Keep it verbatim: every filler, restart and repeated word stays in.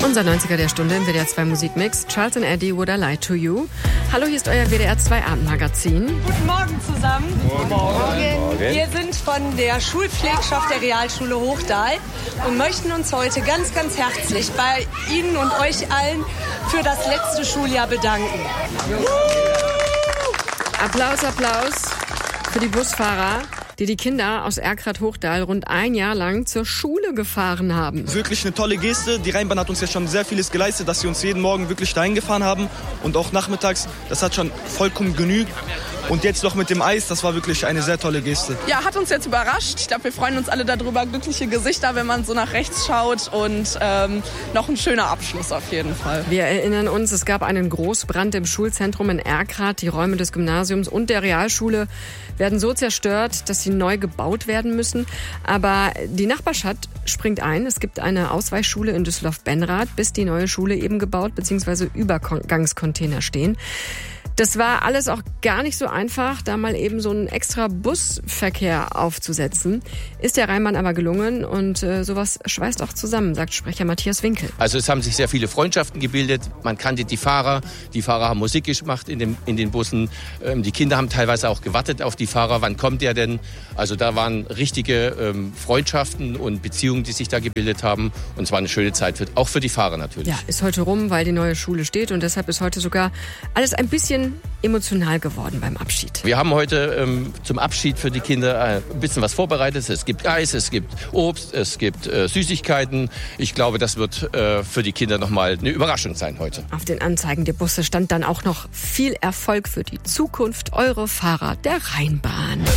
Unser neunziger der Stunde im W D R zwei Musikmix. Charles and Eddie, Would I Lie to You? Hallo, hier ist euer W D R zwei Abendmagazin. Guten Morgen zusammen. Guten Morgen. Morgen. Wir sind von der Schulpflegschaft der Realschule Hochdahl und möchten uns heute ganz, ganz herzlich bei Ihnen und euch allen für das letzte Schuljahr bedanken. Applaus, Applaus für die Busfahrer, die die Kinder aus Erkrath-Hochdahl rund ein Jahr lang zur Schule gefahren haben. Wirklich eine tolle Geste. Die Rheinbahn hat uns ja schon sehr vieles geleistet, dass sie uns jeden Morgen wirklich dahin gefahren haben. Und auch nachmittags, das hat schon vollkommen genügt. Und jetzt noch mit dem Eis, das war wirklich eine sehr tolle Geste. Ja, hat uns jetzt überrascht. Ich glaube, wir freuen uns alle darüber. Glückliche Gesichter, wenn man so nach rechts schaut. Und ähm, noch ein schöner Abschluss auf jeden Fall. Wir erinnern uns, es gab einen Großbrand im Schulzentrum in Erkrath. Die Räume des Gymnasiums und der Realschule werden so zerstört, dass sie neu gebaut werden müssen. Aber die Nachbarschaft springt ein. Es gibt eine Ausweichschule in Düsseldorf-Benrath, bis die neue Schule eben gebaut bzw. Übergangscontainer stehen. Das war alles auch gar nicht so einfach, da mal eben so einen extra Busverkehr aufzusetzen. Ist der Rheinbahn aber gelungen und äh, sowas schweißt auch zusammen, sagt Sprecher Matthias Winkel. Also es haben sich sehr viele Freundschaften gebildet. Man kannte die Fahrer. Die Fahrer haben Musik gemacht in, dem, in den Bussen. Ähm, die Kinder haben teilweise auch gewartet auf die Fahrer. Wann kommt der denn? Also da waren richtige ähm, Freundschaften und Beziehungen, die sich da gebildet haben. Und es war eine schöne Zeit, für, auch für die Fahrer natürlich. Ja, ist heute rum, weil die neue Schule steht. Und deshalb ist heute sogar alles ein bisschen emotional geworden beim Abschied. Wir haben heute ähm, zum Abschied für die Kinder ein bisschen was vorbereitet. Es gibt Eis, es gibt Obst, es gibt äh, Süßigkeiten. Ich glaube, das wird äh, für die Kinder nochmal eine Überraschung sein heute. Auf den Anzeigen der Busse stand dann auch noch viel Erfolg für die Zukunft, eure Fahrer der Rheinbahn.